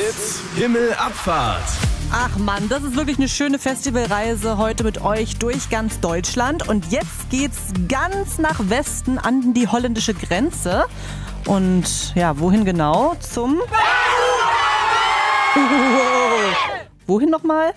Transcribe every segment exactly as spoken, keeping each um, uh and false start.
Hits Himmelabfahrt. Ach Mann, das ist wirklich eine schöne Festivalreise heute mit euch durch ganz Deutschland. Und jetzt geht's ganz nach Westen an die holländische Grenze. Und ja, wohin genau? Zum... Wow. Wohin nochmal?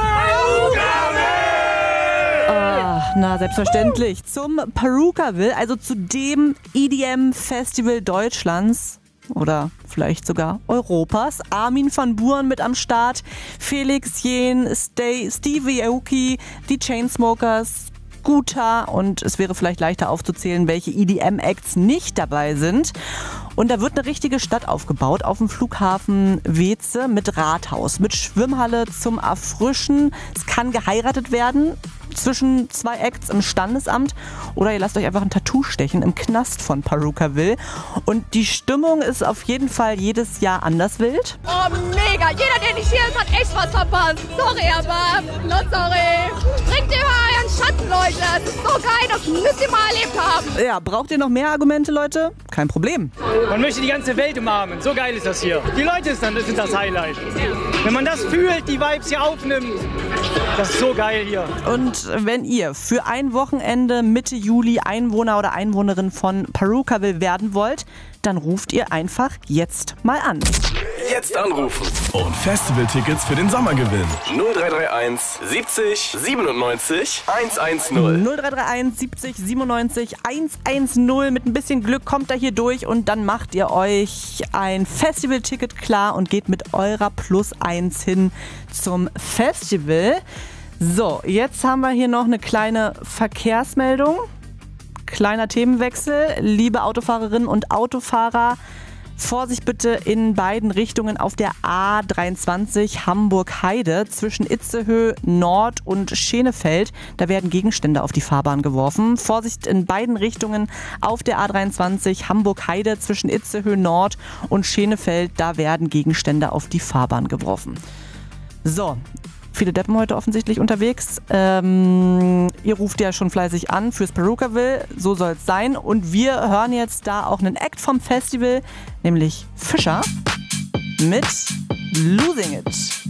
Ah, na, selbstverständlich. Zum Parookaville, also zu dem E D M-Festival Deutschlands. Oder vielleicht sogar Europas. Armin van Buuren mit am Start, Felix Jähn, Stay, Stevie Aoki, die Chainsmokers, Guta, und es wäre vielleicht leichter aufzuzählen, welche E D M-Acts nicht dabei sind. Und da wird eine richtige Stadt aufgebaut auf dem Flughafen Weeze mit Rathaus, mit Schwimmhalle zum Erfrischen. Es kann geheiratet werden zwischen zwei Acts im Standesamt oder ihr lasst euch einfach ein Tattoo stechen im Knast von Parookaville. Und die Stimmung ist auf jeden Fall jedes Jahr anders wild. Oh, mega! Jeder, der nicht hier ist, hat echt was verpasst. Sorry, aber not sorry. Bringt immer euren Schatten, Leute. Das ist so geil, das müsst ihr mal erlebt haben. Ja, braucht ihr noch mehr Argumente, Leute? Kein Problem. Man möchte die ganze Welt umarmen. So geil ist das hier. Die Leute sind das, sind das Highlight. Wenn man das fühlt, die Vibes hier aufnimmt, das ist so geil hier. Und wenn ihr für ein Wochenende Mitte Juli Einwohner oder Einwohnerin von Parookaville werden wollt, dann ruft ihr einfach jetzt mal an. Jetzt anrufen und Festivaltickets für den Sommer gewinnen. null drei drei eins siebzig siebenundneunzig hundertzehn. null drei drei eins siebzig siebenundneunzig hundertzehn. Mit ein bisschen Glück kommt er hier durch und dann macht ihr euch ein Festivalticket klar und geht mit eurer Plus eins hin zum Festival. So, jetzt haben wir hier noch eine kleine Verkehrsmeldung. Kleiner Themenwechsel. Liebe Autofahrerinnen und Autofahrer, Vorsicht bitte in beiden Richtungen auf der A dreiundzwanzig Hamburg-Heide zwischen Itzehoe Nord und Schenefeld. Da werden Gegenstände auf die Fahrbahn geworfen. Vorsicht in beiden Richtungen auf der A dreiundzwanzig Hamburg-Heide zwischen Itzehoe Nord und Schenefeld. Da werden Gegenstände auf die Fahrbahn geworfen. So. Viele Deppen heute offensichtlich unterwegs. Ähm, ihr ruft ja schon fleißig an fürs Parookaville, so soll es sein. Und wir hören jetzt da auch einen Act vom Festival, nämlich Fischer mit Losing It.